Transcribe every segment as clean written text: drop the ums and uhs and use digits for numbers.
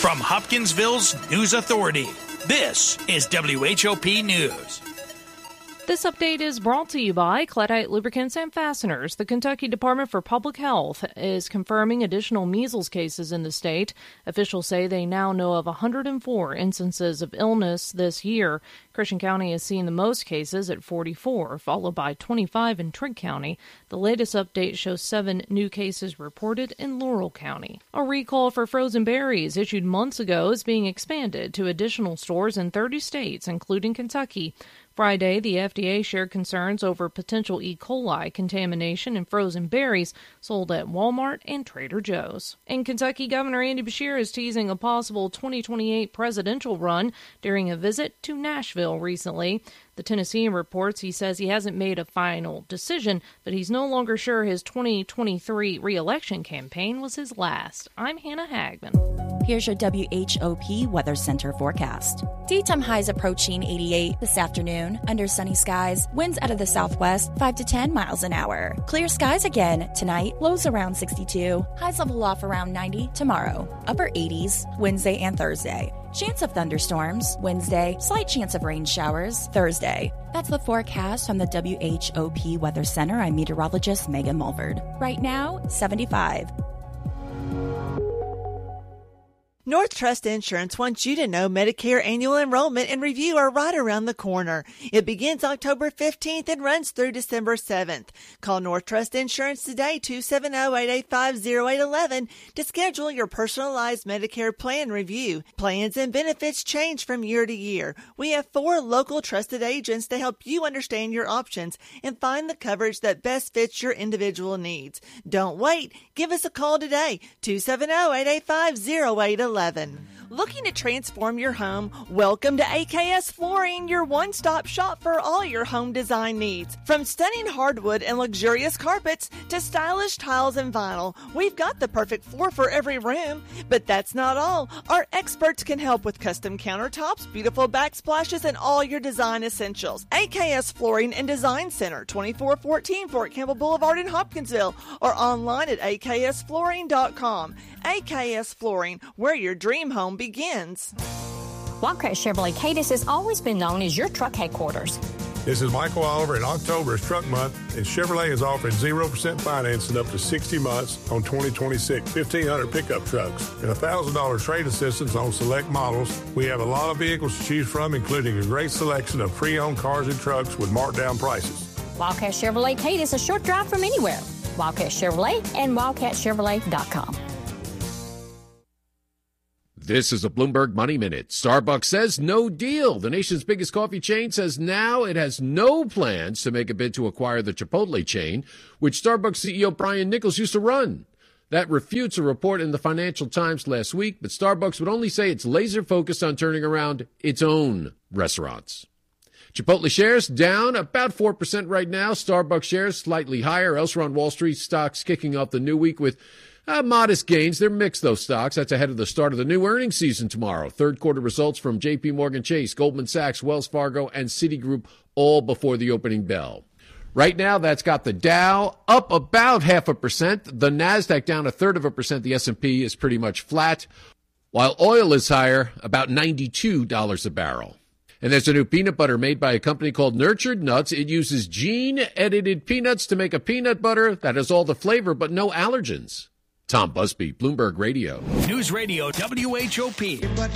From Hopkinsville's News Authority, this is WHOP News. This update is brought to you by Cleddite Lubricants and Fasteners. The Kentucky Department for Public Health is confirming additional measles cases in the state. Officials say they now know of 104 instances of illness this year. Christian County has seen the most cases at 44, followed by 25 in Trigg County. The latest update shows 7 new cases reported in Laurel County. A recall for frozen berries issued months ago is being expanded to additional stores in 30 states, including Kentucky. Friday, the FDA shared concerns over potential E. coli contamination in frozen berries sold at Walmart and Trader Joe's. In Kentucky, Governor Andy Beshear is teasing a possible 2028 presidential run during a visit to Nashville recently. The Tennessean reports he says he hasn't made a final decision, but he's no longer sure his 2023 re-election campaign was his last. I'm Hannah Hagman. Here's your WHOP Weather Center forecast. Daytime highs approaching 88 this afternoon. Under sunny skies, winds out of the southwest 5 to 10 miles an hour. Clear skies again tonight, lows around 62. Highs level off around 90 tomorrow. Upper 80s Wednesday and Thursday. Chance of thunderstorms Wednesday, slight chance of rain showers Thursday. That's the forecast from the WHOP Weather Center. I'm meteorologist Megan Mulford. Right now, 75. North Trust Insurance wants you to know Medicare annual enrollment and review are right around the corner. It begins October 15th and runs through December 7th. Call North Trust Insurance today, 270-885-0811, to schedule your personalized Medicare plan review. Plans and benefits change from year to year. We have 4 local trusted agents to help you understand your options and find the coverage that best fits your individual needs. Don't wait. Give us a call today, 270-885-0811. Looking to transform your home? Welcome to AKS Flooring, your one-stop shop for all your home design needs. From stunning hardwood and luxurious carpets to stylish tiles and vinyl, we've got the perfect floor for every room. But that's not all. Our experts can help with custom countertops, beautiful backsplashes, and all your design essentials. AKS Flooring and Design Center, 2414 Fort Campbell Boulevard in Hopkinsville, or online at aksflooring.com. AKS Flooring, where your dream home begins. Wildcat Chevrolet Cadiz has always been known as your truck headquarters. This is Michael Oliver, and October is Truck Month, and Chevrolet is offering 0% financing up to 60 months on 2026 1,500 pickup trucks and $1,000 trade assistance on select models. We have a lot of vehicles to choose from, including a great selection of pre-owned cars and trucks with marked down prices. Wildcat Chevrolet Cadiz is a short drive from anywhere. Wildcat Chevrolet and wildcatchevrolet.com. This is a Bloomberg Money Minute. Starbucks says no deal. The nation's biggest coffee chain says now it has no plans to make a bid to acquire the Chipotle chain, which Starbucks CEO Brian Nichols used to run. That refutes a report in the Financial Times last week, but Starbucks would only say it's laser focused on turning around its own restaurants. Chipotle shares down about 4% right now. Starbucks shares slightly higher. Elsewhere on Wall Street, stocks kicking off the new week with modest gains. They're mixed, those stocks. That's ahead of the start of the new earnings season tomorrow. Third quarter results from J.P. Morgan Chase, Goldman Sachs, Wells Fargo, and Citigroup all before the opening bell. Right now, that's got the Dow up about 0.5%. The NASDAQ down 0.33%. The S&P is pretty much flat, while oil is higher, about $92 a barrel. And there's a new peanut butter made by a company called Nurtured Nuts. It uses gene-edited peanuts to make a peanut butter that has all the flavor but no allergens. Tom Busby, Bloomberg Radio. News Radio WHOP.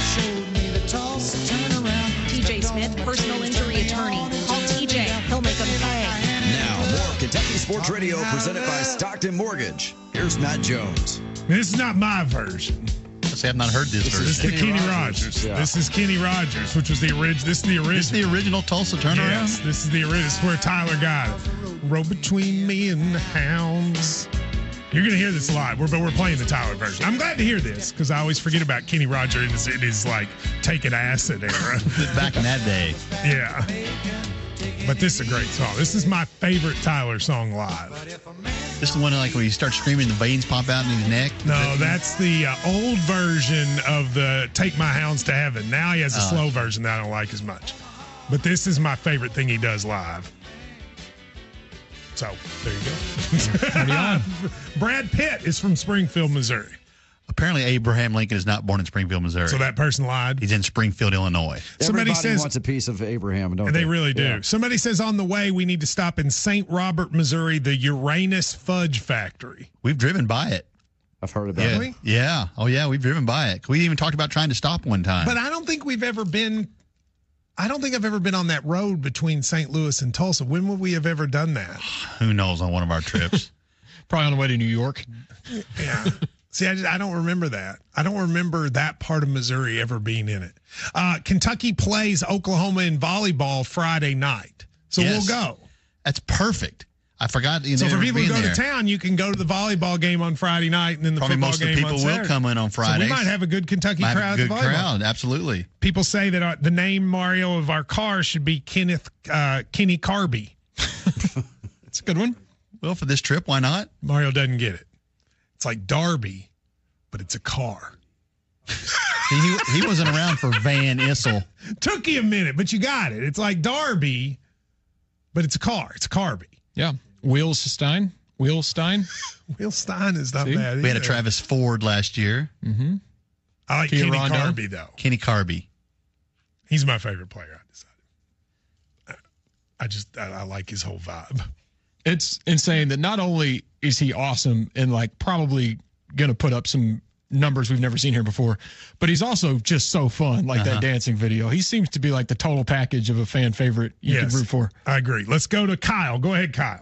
TJ Smith, personal injury attorney. Call TJ. He'll make them pay. Now, more Kentucky Sports Radio presented by Stockton Mortgage. Here's Matt Jones. This is not my version. I have not heard this version. This is the Kenny Rogers. Yeah. This is Kenny Rogers, which was the original. This is the original. This is the original Tulsa turnaround? Yes, this is the original. This is where Tyler got it. Road between me and the hounds. You're going to hear this live, but we're playing the Tyler version. I'm glad to hear this because I always forget about Kenny Rogers in his like taking acid era. Back in that day. Yeah. But this is a great song. This is my favorite Tyler song live. This is the one like where you start screaming, the veins pop out in his neck? No, that's the old version of the Take My Hounds to Heaven. Now he has a slow version that I don't like as much. But this is my favorite thing he does live. So, there you go. Brad Pitt is from Springfield, Missouri. Apparently, Abraham Lincoln is not born in Springfield, Missouri. So that person lied. He's in Springfield, Illinois. Somebody wants a piece of Abraham, don't they? They really do. Yeah. Somebody says on the way we need to stop in St. Robert, Missouri, the Uranus Fudge Factory. We've driven by it. I've heard about it. Really? Yeah. Oh, yeah. We've driven by it. We even talked about trying to stop one time. But I don't think I've ever been on that road between St. Louis and Tulsa. When would we have ever done that? Who knows on one of our trips? Probably on the way to New York. Yeah. See, I don't remember that. I don't remember that part of Missouri ever being in it. Kentucky plays Oklahoma in volleyball Friday night. So Yes. we'll go. That's perfect. I forgot. So for people who go to town, you can go to the volleyball game on Friday night and then the Probably football most game of the people on will Saturday. come in on Fridays. So we might have a good Kentucky Might have crowd. a at good the volleyball. crowd, absolutely. People say that the name, Mario, of our car should be Kenny Carby. It's a good one. Well, for this trip, why not? Mario doesn't get it. It's like Darby, but it's a car. See, he wasn't around for Van Issel. Took you a minute, but you got it. It's like Darby, but it's a car. It's a Carby. Yeah. Wheelstein. Wheelstein is not bad. We had a either. Travis Ford last year. Mm-hmm. I like Kia Kenny Rondo. Carby, though. Kenny Carby. He's my favorite player, I decided. I like his whole vibe. It's insane that not only is he awesome and like probably going to put up some numbers we've never seen here before, but he's also just so fun, like that dancing video. He seems to be like the total package of a fan favorite you could root for. I agree. Let's go to Kyle. Go ahead, Kyle.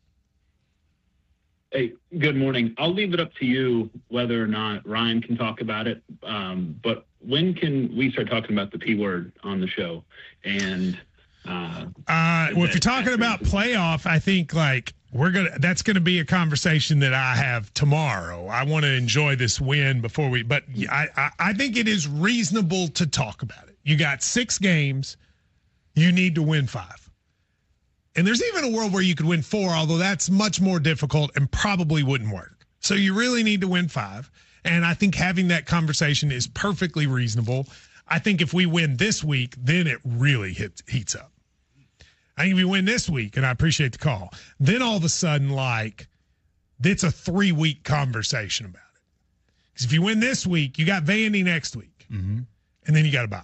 Hey, good morning. I'll leave it up to you whether or not Ryan can talk about it. But when can we start talking about the P word on the show? And well, if you're talking about playoff, I think like that's gonna be a conversation that I have tomorrow. I want to enjoy this win before but I think it is reasonable to talk about it. You got 6 games, you need to win 5. And there's even a world where you could win 4, although that's much more difficult and probably wouldn't work. So you really need to win 5. And I think having that conversation is perfectly reasonable. I think if we win this week, then it really heats up. I think if we win this week, and I appreciate the call, then all of a sudden, like, it's a 3-week conversation about it. Because if you win this week, you got Vandy next week. Mm-hmm. And then you got to buy.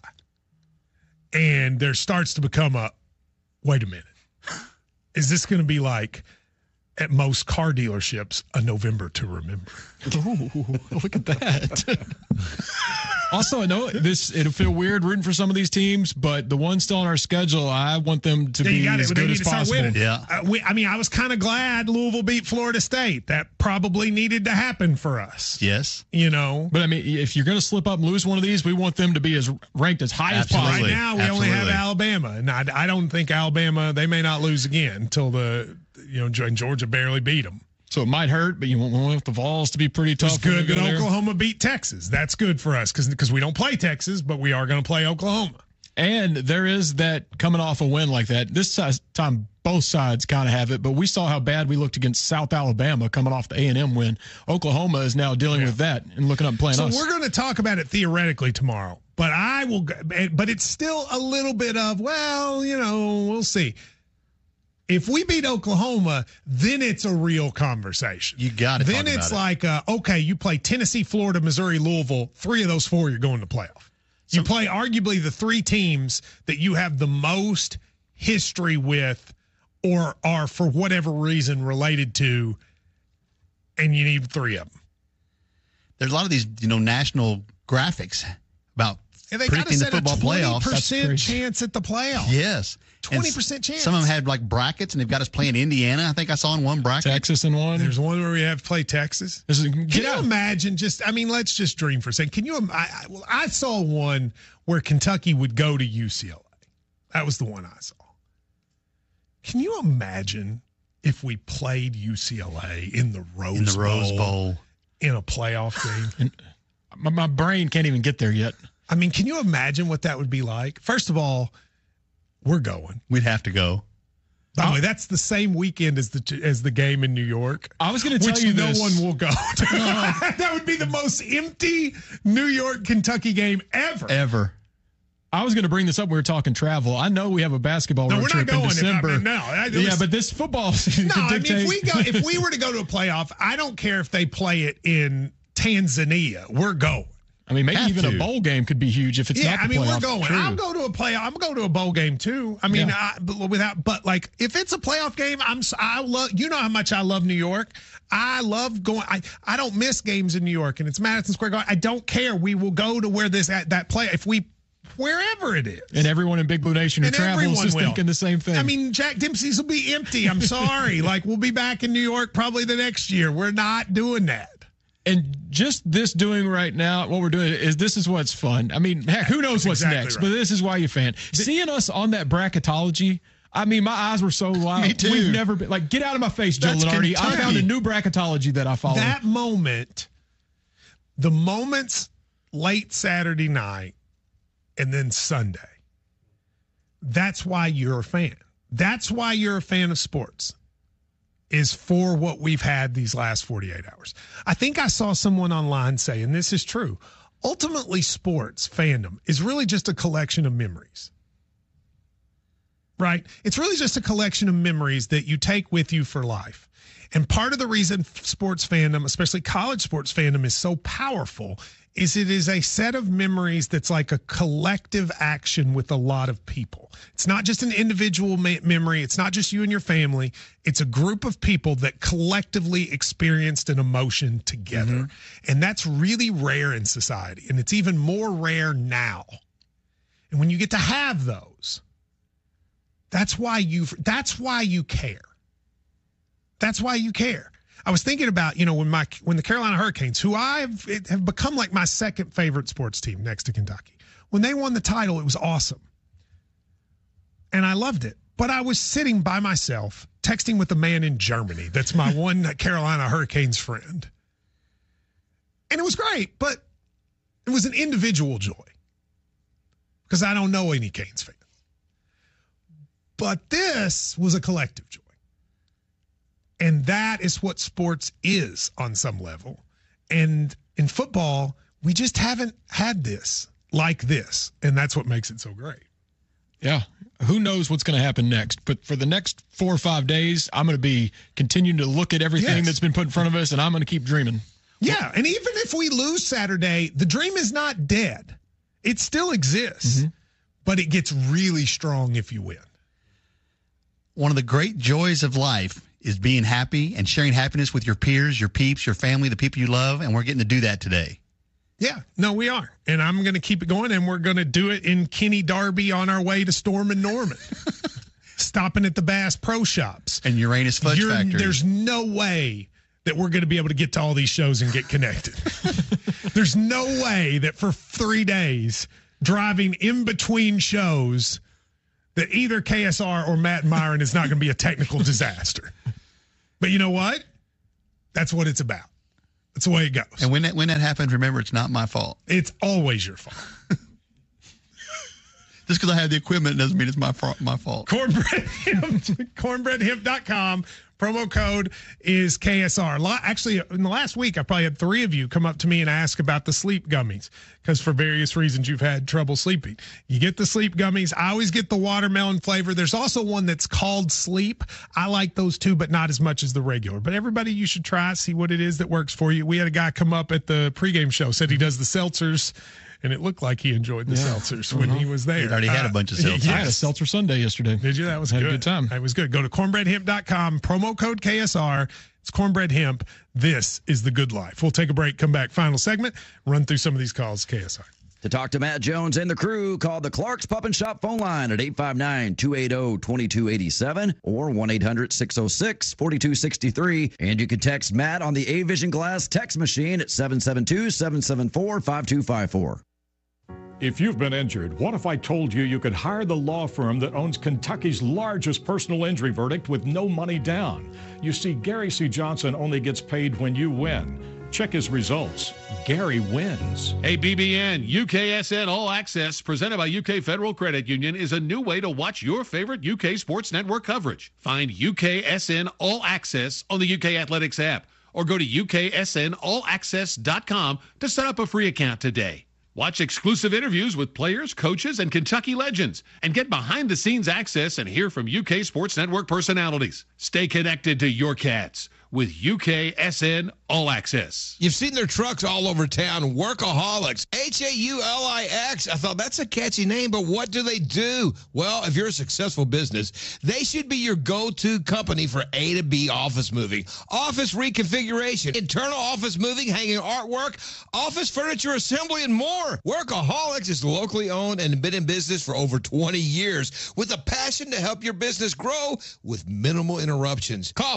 And there starts to become wait a minute. Is this going to be like, at most car dealerships, a November to remember? Ooh, look at that. Also, I know it'll feel weird rooting for some of these teams, but the ones still on our schedule, I want them to be as good as possible. Yeah. I was kind of glad Louisville beat Florida State. That probably needed to happen for us. Yes. But I mean, if you're going to slip up and lose one of these, we want them to be as ranked as high as possible. Right now, we only have Alabama, and I don't think Alabama, they may not lose again until Georgia barely beat them. So it might hurt, but you want the Vols to be pretty tough. It's good that Oklahoma beat Texas. That's good for us because we don't play Texas, but we are going to play Oklahoma. And there is that coming off a win like that. This time, both sides kind of have it, but we saw how bad we looked against South Alabama coming off the A&M win. Oklahoma is now dealing with that and looking up and playing us. So we're going to talk about it theoretically tomorrow, but but it's still a little bit of, we'll see. If we beat Oklahoma, then it's a real conversation. You got to talk about it. Then it's like, okay, you play Tennessee, Florida, Missouri, Louisville. 3 of those 4, you're going to playoff. You play arguably the 3 teams that you have the most history with or are, for whatever reason, related to, and you need 3 of them. There's a lot of these, national graphics about predicting the football playoffs. That's 20% chance at the playoffs. Yes. 20% chance. Some of them had like brackets, and they've got us playing Indiana. I think I saw in one bracket. Texas in one. There's one where we have to play Texas. Can you imagine let's just dream for a second. Can you? I saw one where Kentucky would go to UCLA. That was the one I saw. Can you imagine if we played UCLA in the Rose Bowl in a playoff game? And my brain can't even get there yet. I mean, can you imagine what that would be like? First of all, we're going. We'd have to go. By the way, that's the same weekend as the game in New York. I was going to tell you this. No one will go to. That would be the most empty New York, Kentucky game ever. I was going to bring this up. We were talking travel. I know we have a basketball road trip in December. But this football season if we were to go to a playoff, I don't care if they play it in Tanzania, we're going. I mean, maybe even a bowl game could be huge if it's not the playoffs. We're going. True. I'll go to a playoff. I'm going to a bowl game too. I mean, but like if it's a playoff game, I love. You know how much I love New York. I love going. I don't miss games in New York, and it's Madison Square Garden. I don't care. We will go to where that play wherever it is. And everyone in Big Blue Nation who travels is thinking the same thing. I mean, Jack Dempsey's will be empty. I'm sorry. Like we'll be back in New York probably the next year. We're not doing that. And just this doing right now, what we're doing this is what's fun. I mean, heck, who knows what's next, right. But this is why you fan. Seeing us on that bracketology, I mean, my eyes were so wild. Me too. We've never been, like, get out of my face, Joe Lenardi. I found a new bracketology that I follow. That moment, the moments late Saturday night and then Sunday, that's why you're a fan. That's why you're a fan of sports. Is for what we've had these last 48 hours. I think I saw someone online say, and this is true, ultimately sports fandom is really just a collection of memories. Right? It's really just a collection of memories that you take with you for life. And part of the reason sports fandom, especially college sports fandom, is so powerful is it is a set of memories that's like a collective action with a lot of people. It's not just an individual memory. It's not just you and your family. It's a group of people that collectively experienced an emotion together. Mm-hmm. And that's really rare in society. And it's even more rare now. And when you get to have those, that's why you care. That's why you care. I was thinking about, when the Carolina Hurricanes, who have become like my second favorite sports team next to Kentucky, when they won the title, it was awesome. And I loved it. But I was sitting by myself, texting with a man in Germany that's my one Carolina Hurricanes friend. And it was great, but it was an individual joy because I don't know any Canes fans. But this was a collective joy. And that is what sports is on some level. And in football, we just haven't had this like this. And that's what makes it so great. Yeah. Who knows what's going to happen next? But for the next 4 or 5 days, I'm going to be continuing to look at everything that's been put in front of us, and I'm going to keep dreaming. Yeah. And even if we lose Saturday, the dream is not dead. It still exists. Mm-hmm. But it gets really strong if you win. One of the great joys of life is being happy and sharing happiness with your peers, your peeps, your family, the people you love, and we're getting to do that today. Yeah, no, we are. And I'm going to keep it going, and we're going to do it in Kenny Darby on our way to Storm and Norman. Stopping at the Bass Pro Shops. And Uranus Fudge Factory. There's no way that we're going to be able to get to all these shows and get connected. There's no way that for 3 days, driving in between shows, that either KSR or Matt Myron is not going to be a technical disaster. But you know what? That's what it's about. That's the way it goes. And when that happens, remember, it's not my fault. It's always your fault. Just because I have the equipment doesn't mean it's my fault. Cornbread Hemp, cornbreadhemp.com. Promo code is KSR. Actually, in the last week, I probably had 3 of you come up to me and ask about the sleep gummies because for various reasons you've had trouble sleeping. You get the sleep gummies. I always get the watermelon flavor. There's also one that's called Sleep. I like those too, but not as much as the regular. But everybody, you should try, see what it is that works for you. We had a guy come up at the pregame show, said he does the seltzers. And it looked like he enjoyed the seltzers when he was there. He already had a bunch of seltzers. Yes. I had a seltzer Sunday yesterday. Did you? That was good. Had a good time. It was good. Go to cornbreadhemp.com, promo code KSR. It's Cornbread Hemp. This is the good life. We'll take a break, come back, final segment, run through some of these calls, KSR. To talk to Matt Jones and the crew, call the Clark's Pub and Shop phone line at 859-280-2287 or 1-800-606-4263. And you can text Matt on the A-Vision Glass text machine at 772-774-5254. If you've been injured, what if I told you you could hire the law firm that owns Kentucky's largest personal injury verdict with no money down? You see, Gary C. Johnson only gets paid when you win. Check his results. Gary wins. Hey, BBN, UKSN All Access, presented by UK Federal Credit Union, is a new way to watch your favorite UK sports network coverage. Find UKSN All Access on the UK Athletics app or go to UKSNAllAccess.com to set up a free account today. Watch exclusive interviews with players, coaches, and Kentucky legends, and get behind-the-scenes access and hear from UK Sports Network personalities. Stay connected to your Cats with UKSN All Access. You've seen their trucks all over town, Workaholics, Haulix. I thought that's a catchy name, but what do they do? Well, if you're a successful business, they should be your go-to company for A to B office moving, office reconfiguration, internal office moving, hanging artwork, office furniture assembly, and more. Workaholics is locally owned and been in business for over 20 years with a passion to help your business grow with minimal interruptions. Call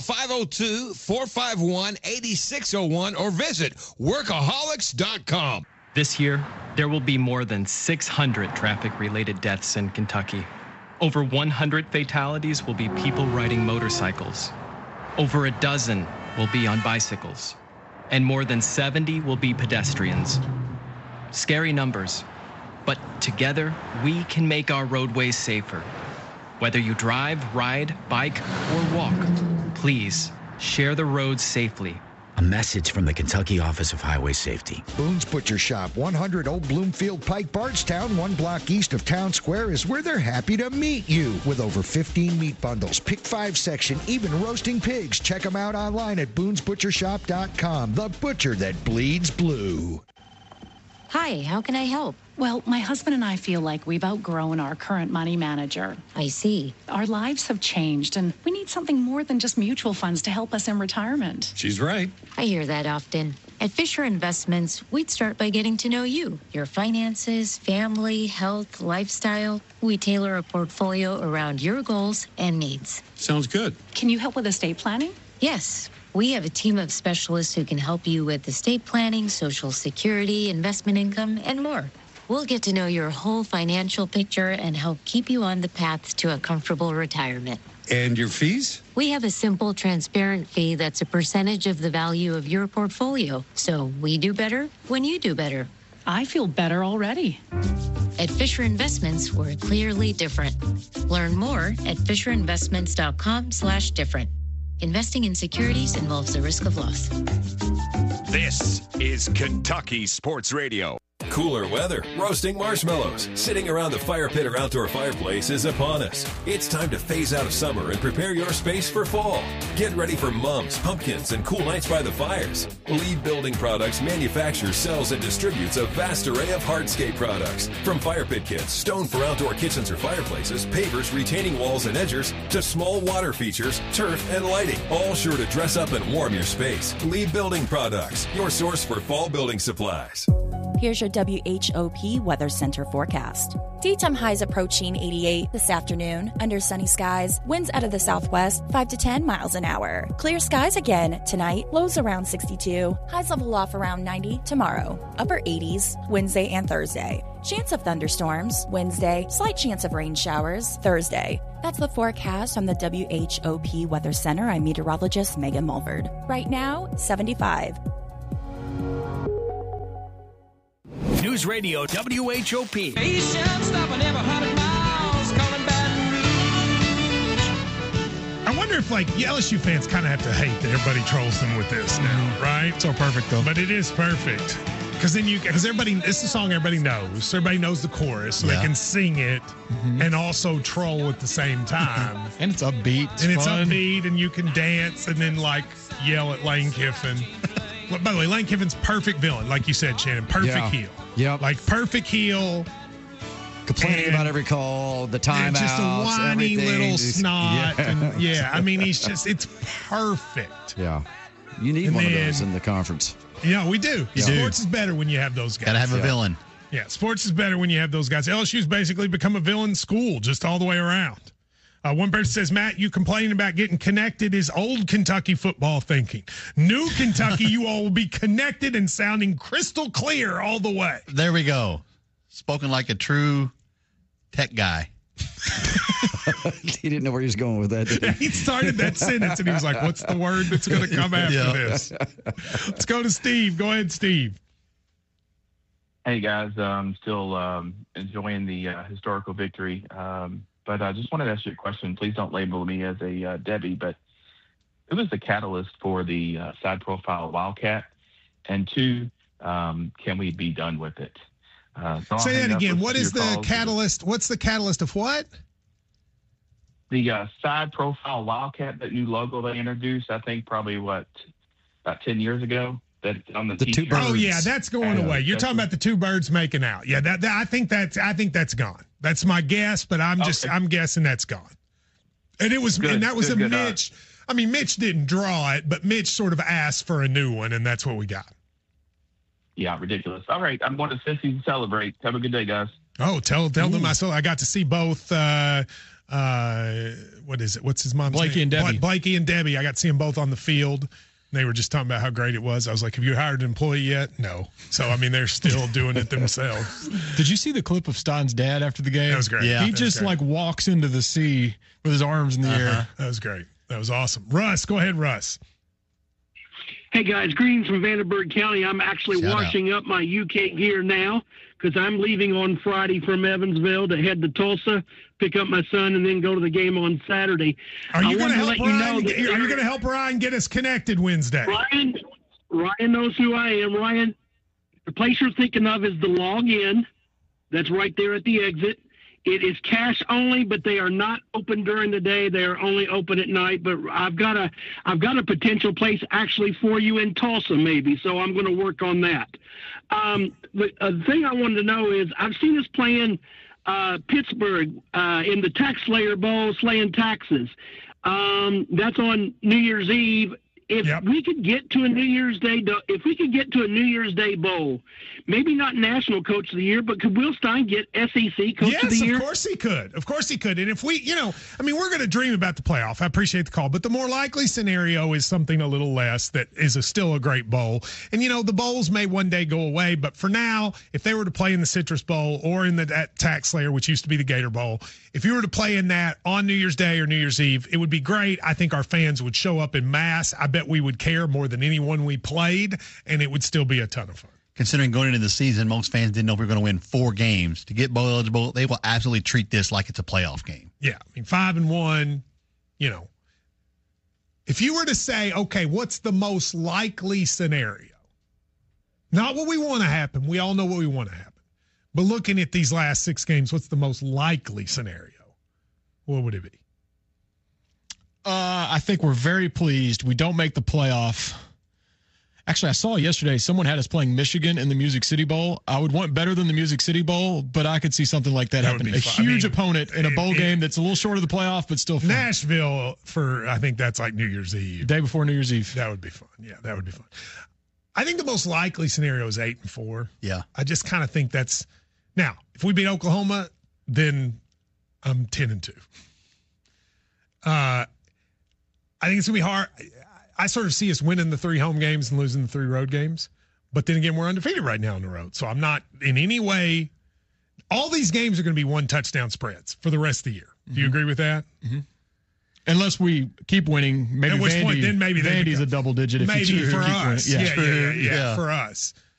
502-451-8601 or visit workaholics.com. This year, there will be more than 600 traffic-related deaths in Kentucky. Over 100 fatalities will be people riding motorcycles. Over a dozen will be on bicycles. And more than 70 will be pedestrians. Scary numbers, but together we can make our roadways safer. Whether you drive, ride, bike, or walk, please share the roads safely. A message from the Kentucky Office of Highway Safety. Boone's Butcher Shop, 100 Old Bloomfield Pike, Bardstown, 1 block east of Town Square, is where they're happy to meet you. With over 15 meat bundles, pick 5 section, even roasting pigs. Check them out online at boonesbutchershop.com. The butcher that bleeds blue. Hi, how can I help? Well, my husband and I feel like we've outgrown our current money manager. I see. Our lives have changed, and we need something more than just mutual funds to help us in retirement. She's right. I hear that often. At Fisher Investments, we'd start by getting to know you, your finances, family, health, lifestyle. We tailor a portfolio around your goals and needs. Sounds good. Can you help with estate planning? Yes. We have a team of specialists who can help you with estate planning, Social Security, investment income, and more. We'll get to know your whole financial picture and help keep you on the path to a comfortable retirement. And your fees? We have a simple, transparent fee that's a percentage of the value of your portfolio. So we do better when you do better. I feel better already. At Fisher Investments, we're clearly different. Learn more at FisherInvestments.com/different. Investing in securities involves the risk of loss. This is Kentucky Sports Radio. Cooler weather, roasting marshmallows, sitting around the fire pit or outdoor fireplace is upon us. It's time to phase out of summer and prepare your space for fall. Get ready for mums, pumpkins, and cool nights by the fires. Lee Building Products manufactures, sells, and distributes a vast array of hardscape products. From fire pit kits, stone for outdoor kitchens or fireplaces, pavers, retaining walls, and edgers, to small water features, turf, and lighting. All sure to dress up and warm your space. Lee Building Products, your source for fall building supplies. Here's your WHOP Weather Center forecast. Daytime highs approaching 88 this afternoon. Under sunny skies, winds out of the southwest 5 to 10 miles an hour. Clear skies again tonight, lows around 62. Highs level off around 90 tomorrow. Upper 80s Wednesday and Thursday. Chance of thunderstorms Wednesday, slight chance of rain showers Thursday. That's the forecast from the WHOP Weather Center. I'm meteorologist Megan Mulford. Right now, 75. News Radio WHOP. I wonder if, like, LSU fans kind of have to hate that everybody trolls them with this now, right? So perfect, though. But it is perfect. Because everybody, it's a song everybody knows. So everybody knows the chorus, so they can sing it and also troll at the same time. And it's upbeat. It's upbeat, and you can dance and then, like, yell at Lane Kiffin. By the way, Lane Kiffin's perfect villain, like you said, Shannon. Perfect heel. Yeah. Like, perfect heel. Complaining about every call, the timeouts, just a whiny little snot. Yeah. I mean, it's perfect. Yeah. You need one of those in the conference. Yeah, we do. Sports is better when you have those guys. Got to have a villain. Yeah, sports is better when you have those guys. LSU's basically become a villain school just all the way around. One person says, Matt, you complaining about getting connected is old Kentucky football thinking. New Kentucky, you all will be connected and sounding crystal clear all the way. There we go. Spoken like a true tech guy. He didn't know where he was going with that. He started that sentence and he was like, what's the word that's going to come after this? Let's go to Steve. Go ahead, Steve. Hey, guys. I'm still enjoying the historical victory. But I just wanted to ask you a question. Please don't label me as a Debbie, but who was the catalyst for the side profile Wildcat? And 2, can we be done with it? Say that again. What is the catalyst? What's the catalyst of what? The side profile Wildcat, that new logo they introduced, I think probably about 10 years ago. That's on the two t-shirt. birds. Oh yeah, that's going away. You're talking about the two birds making out. Yeah, that I think that's gone. That's my guess, but I'm guessing that's gone. And it was, and that was a Mitch. I mean, Mitch didn't draw it, but Mitch sort of asked for a new one, and that's what we got. Yeah, ridiculous. All right, I'm going to Cincy to celebrate. Have a good day, guys. Oh, tell them I got to see both. What is it? What's his mom's Blakey name? and Debbie. Blakey and Debbie. I got to see them both on the field. They were just talking about how great it was. I was like, have you hired an employee yet? No. So, I mean, they're still doing it themselves. Did you see the clip of Stein's dad after the game? That was great. Yeah. He just like walks into the sea with his arms in the air. That was great. That was awesome. Russ, go ahead, Russ. Hey, guys, greetings from Vanderburgh County. I'm actually washing up my UK gear now because I'm leaving on Friday from Evansville to head to Tulsa, pick up my son, and then go to the game on Saturday. Are you going to help Ryan? Are you going to help Ryan get us connected Wednesday? Ryan knows who I am. Ryan, the place you're thinking of is the Log-In. That's right there at the exit. It is cash only, but they are not open during the day. They are only open at night. But I've got a potential place actually for you in Tulsa, maybe. So I'm going to work on that. The thing I wanted to know is I've seen us playing Pittsburgh in the Tax Slayer Bowl, slaying taxes. That's on New Year's Eve. If we could get to a New Year's Day bowl, maybe not National Coach of the Year, but could Will Stein get SEC Coach of the Year? Yes, of course he could. Of course he could. And if we, we're going to dream about the playoff. I appreciate the call, but the more likely scenario is something a little less that is still a great bowl. And the bowls may one day go away, but for now, if they were to play in the Citrus Bowl or in that Tax Slayer, which used to be the Gator Bowl, if you were to play in that on New Year's Day or New Year's Eve, it would be great. I think our fans would show up in mass. I bet we would care more than anyone we played, and it would still be a ton of fun. Considering going into the season, most fans didn't know if we were going to win 4 games. To get bowl eligible, they will absolutely treat this like it's a playoff game. Yeah, 5-1, If you were to say, okay, what's the most likely scenario? Not what we want to happen. We all know what we want to happen. But looking at these last 6 games, what's the most likely scenario? What would it be? I think we're very pleased. We don't make the playoff. Actually, I saw yesterday someone had us playing Michigan in the Music City Bowl. I would want better than the Music City Bowl, but I could see something like that happen. A huge opponent in a bowl game that's a little short of the playoff, but still fun. Nashville I think that's like New Year's Eve. Day before New Year's Eve. That would be fun. Yeah, that would be fun. I think the most likely scenario is 8-4. Yeah. I just kind of think that's – now, if we beat Oklahoma, then I'm 10-2. I think it's going to be hard. I sort of see us winning the 3 home games and losing the 3 road games. But then again, we're undefeated right now on the road. So I'm not in any way – all these games are going to be 1-touchdown spreads for the rest of the year. Do you agree with that? Mm-hmm. Unless we keep winning, maybe at which point, then maybe Vandy's a double digit. If maybe you for us. Yeah, yeah, for us.